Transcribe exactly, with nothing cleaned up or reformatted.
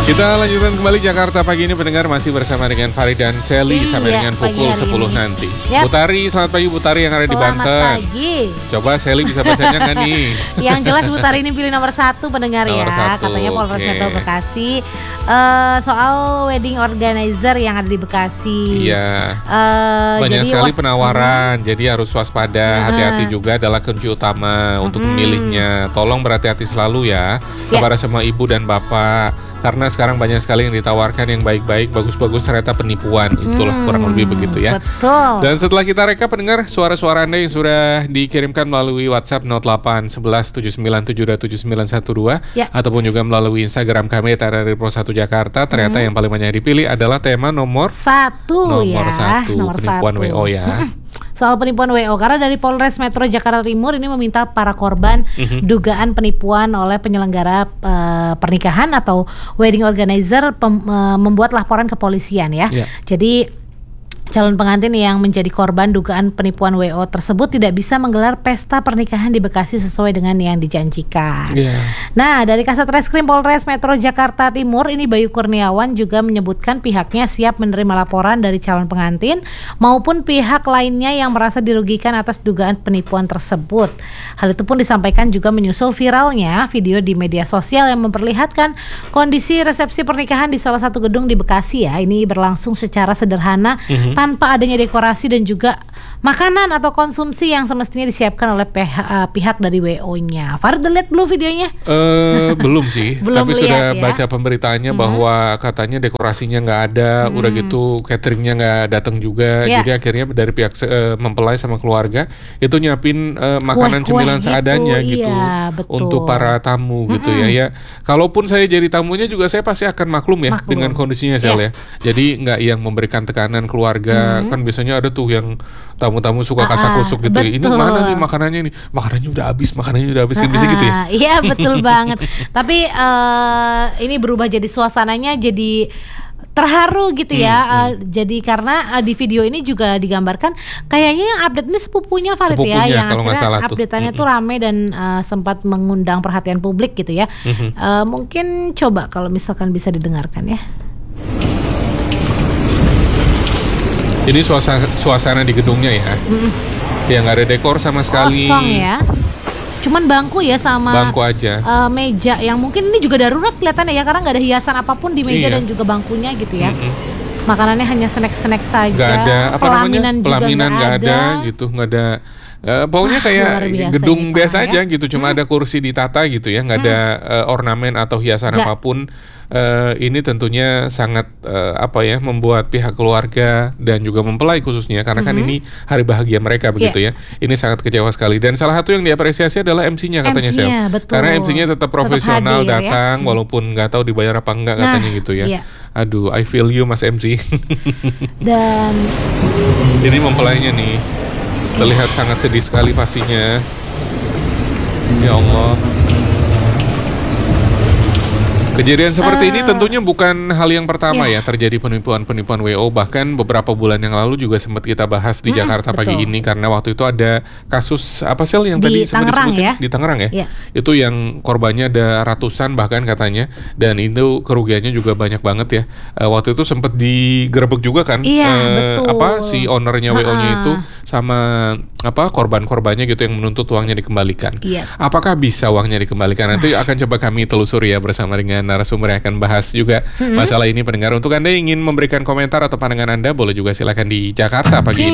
Kita lanjutkan kembali Jakarta pagi ini pendengar, masih bersama dengan Farid dan Sally iya, sampai dengan pukul sepuluh ini nanti. Yep. Butari, selamat pagi Butari yang ada di Banten. Selamat pagi. Coba Sally bisa bacanya nggak nih? Yang jelas Butari ini pilih nomor satu pendengar nomor ya. Satu, katanya Polres okay. Metro Bekasi. Uh, soal wedding organizer yang ada di Bekasi. Iya. Uh, Banyak jadi sekali was- penawaran, uh-huh. jadi harus waspada, uh-huh. hati-hati juga adalah kunci utama uh-huh. untuk memilihnya. Tolong berhati-hati selalu ya, yeah. kepada semua ibu dan bapak. Karena sekarang banyak sekali yang ditawarkan yang baik-baik, bagus-bagus, ternyata penipuan. Itulah hmm, kurang lebih begitu ya. Betul. Dan setelah kita reka pendengar, suara-suara Anda yang sudah dikirimkan melalui WhatsApp nol delapan satu satu tujuh sembilan tujuh dua tujuh sembilan satu dua ya. Ataupun juga melalui Instagram kami T R R I Pro satu Jakarta. Ternyata hmm. yang paling banyak dipilih adalah tema nomor satu nomor ya. satu nomor penipuan satu. W O ya. Soal penipuan W O, karena dari Polres Metro Jakarta Timur ini meminta para korban mm-hmm. dugaan penipuan oleh penyelenggara uh, pernikahan atau wedding organizer pem, uh, membuat laporan ke polisian ya. Yeah. Jadi calon pengantin yang menjadi korban dugaan penipuan W O tersebut tidak bisa menggelar pesta pernikahan di Bekasi sesuai dengan yang dijanjikan. Yeah. Nah, dari Kasat Reskrim Polres Metro Jakarta Timur ini Bayu Kurniawan juga menyebutkan pihaknya siap menerima laporan dari calon pengantin maupun pihak lainnya yang merasa dirugikan atas dugaan penipuan tersebut. Hal itu pun disampaikan juga menyusul viralnya video di media sosial yang memperlihatkan kondisi resepsi pernikahan di salah satu gedung di Bekasi ya. Ini berlangsung secara sederhana mm-hmm. tanpa adanya dekorasi dan juga makanan atau konsumsi yang semestinya disiapkan oleh pihak, uh, pihak dari W O-nya. Farid udah lihat belum videonya? Uh, belum sih, belum tapi lihat, sudah ya? baca pemberitaannya mm-hmm. bahwa katanya dekorasinya nggak ada, mm-hmm. udah gitu cateringnya nggak datang juga. Yeah. Jadi akhirnya dari pihak uh, mempelai sama keluarga itu nyiapin uh, makanan kue, cemilan gitu, seadanya gitu iya, untuk para tamu mm-hmm. gitu ya. Ya, kalaupun saya jadi tamunya juga saya pasti akan maklum ya maklum. dengan kondisinya Sel yeah. ya. Jadi nggak yang memberikan tekanan keluarga. Hmm. Kan biasanya ada tuh yang tamu-tamu suka kasak-kusuk gitu. Betul. Ini mana nih makanannya nih? Makanannya udah habis, makanannya udah habis. Kan bisa gitu ya? Iya betul banget. Tapi uh, ini berubah jadi suasananya jadi terharu gitu ya. Hmm, hmm. Uh, jadi karena uh, di video ini juga digambarkan kayaknya yang update ini sepupunya Farid sepupunya, ya, yang akhirnya update-annya tuh, tuh rame dan uh, sempat mengundang perhatian publik gitu ya. Hmm. Uh, mungkin coba kalau misalkan bisa didengarkan ya. Ini suasana, suasana di gedungnya ya, mm. ya nggak ada dekor sama sekali. Kosong ya, cuman bangku ya sama bangku aja, uh, meja yang mungkin ini juga darurat kelihatannya ya karena nggak ada hiasan apapun di meja iya. dan juga bangkunya gitu ya. Mm-mm. Makanannya hanya snack-snack saja. Gak ada apa pelaminan namanya, pelaminan nggak ada. ada gitu, nggak ada. Uh, pokoknya kayak biasa gedung ya, biasa aja ya? gitu, cuma hmm. ada kursi ditata gitu ya, nggak hmm. ada uh, ornamen atau hiasan gak. apapun. Uh, ini tentunya sangat uh, apa ya membuat pihak keluarga dan juga mempelai khususnya karena mm-hmm. kan ini hari bahagia mereka begitu yeah. ya. Ini sangat kecewa sekali dan salah satu yang diapresiasi adalah M C-nya katanya Sel. Karena M C-nya tetap profesional tetap hadir, datang ya? walaupun nggak tahu dibayar apa enggak nah, katanya gitu ya. Iya. Aduh, I feel you Mas M C. Dan ini mempelainya nih terlihat sangat sedih sekali pastinya. Ya Allah. Kejadian seperti uh, ini tentunya bukan hal yang pertama yeah. ya terjadi penipuan-penipuan W O. Bahkan beberapa bulan yang lalu juga sempat kita bahas di hmm, Jakarta betul. pagi ini karena waktu itu ada kasus apa Sel yang di tadi sempat disebutin ya? di Tangerang ya. Yeah. Itu yang korbannya ada ratusan bahkan katanya dan itu kerugiannya juga banyak banget ya. Uh, waktu itu sempat digerebek juga kan yeah, uh, apa si ownernya W O-nya itu sama apa korban-korbannya gitu yang menuntut uangnya dikembalikan. Yeah. Apakah bisa uangnya dikembalikan? Nanti akan coba kami telusuri ya bersama dengan narasumber yang akan bahas juga mm-hmm. masalah ini pendengar. Untuk Anda yang ingin memberikan komentar atau pandangan Anda boleh juga silakan di Jakarta pagi ini.